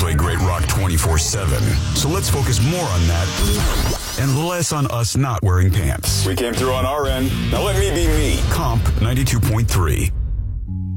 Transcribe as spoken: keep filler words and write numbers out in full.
play great rock twenty-four seven. So let's focus more on that and less on us not wearing pants. We came through on our end. Now let me be me. Comp ninety-two point three.